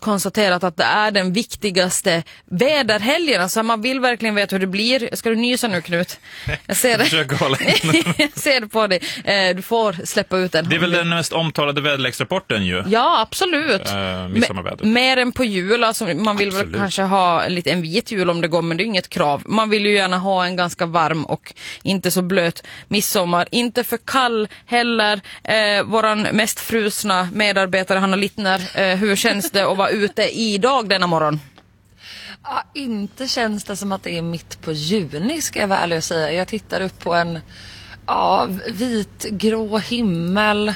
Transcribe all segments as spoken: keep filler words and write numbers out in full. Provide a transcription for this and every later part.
konstaterat att det är den viktigaste väderhelgen. Alltså man vill verkligen veta hur det blir. Ska du nysa nu, Knut? Jag ser det. Jag ser det på dig. Du får släppa ut den. Det är väl den mest omtalade väderleksrapporten ju. Ja, absolut. Uh, midsommarväder. Mer än på jul. Alltså man vill absolut. Väl kanske ha lite en vit jul om det går, men det är inget krav. Man vill ju gärna ha en ganska varm och inte så blöt midsommar. Inte för kall heller. Eh, våran mest frusna medarbetare Hanna Littner, eh, hur känns det att vara ute idag denna morgon? Ja, inte känns det som att det är mitt på juni, ska jag vara ärlig och säga. Jag tittar upp på en ja, vitgrå himmel.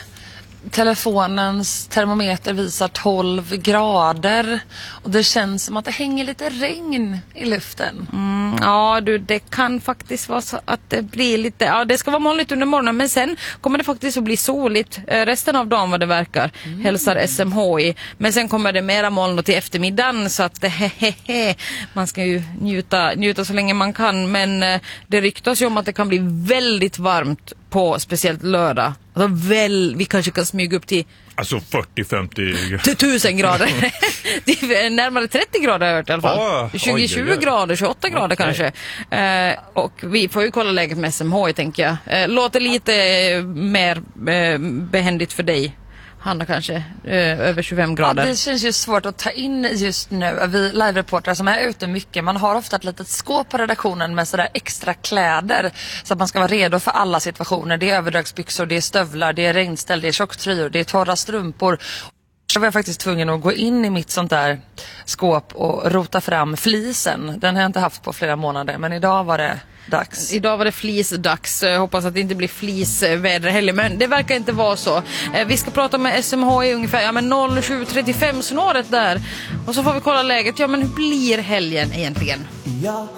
Telefonens termometer visar tolv grader och det känns som att det hänger lite regn i luften. Mm, ja, du, det kan faktiskt vara så att det blir lite, ja, det ska vara molnigt under morgonen, men sen kommer det faktiskt att bli soligt eh, resten av dagen vad det verkar, mm. hälsar S M H I. Men sen kommer det mera moln till eftermiddagen, så att hehehe, man ska ju njuta, njuta så länge man kan, men eh, det ryktas ju om att det kan bli väldigt varmt på speciellt lördag. Alltså väl, vi kanske kan smyga upp till alltså fyrtio femtio tusen grader. Det är närmare trettio grader har jag hört i alla fall. Oh, tjugo tjugo grader, tjugoåtta grader okay. kanske. Eh, och vi får ju kolla läget med S M H I, tänker jag. Eh, låter lite eh, mer eh, behändigt för dig, Hanna, kanske eh, över tjugofem grader. Ja, det känns ju svårt att ta in just nu. Vi live-reportrar som är ute mycket, man har ofta ett litet skåp på redaktionen med sådär extra kläder så att man ska vara redo för alla situationer. Det är överdragsbyxor, det är stövlar, det är regnställ, det är tjocktröjor, det är torra strumpor. Jag var faktiskt tvungen att gå in i mitt sånt där skåp och rota fram flisen. Den har jag inte haft på flera månader, men idag var det dags. Idag var det flisdags. Jag hoppas att det inte blir flisväder heller, men det verkar inte vara så. Vi ska prata med S M H I ungefär ja, men noll sju trettiofem snåret där. Och så får vi kolla läget. Ja, men hur blir helgen egentligen?